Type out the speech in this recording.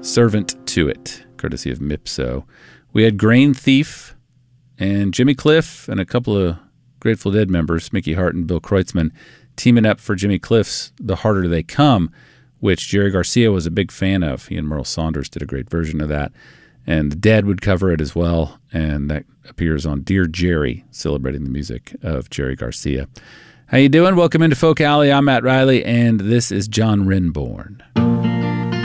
Servant to It, courtesy of Mipso. We had Grain Thief and Jimmy Cliff and a couple of Grateful Dead members, Mickey Hart and Bill Kreutzmann, teaming up for Jimmy Cliff's The Harder They Come, which Jerry Garcia was a big fan of. He and Merle Saunders did a great version of that. And the Dead would cover it as well, and that appears on Dear Jerry, celebrating the music of Jerry Garcia. How you doing? Welcome into Folk Alley. I'm Matt Riley, and this is John Renbourn.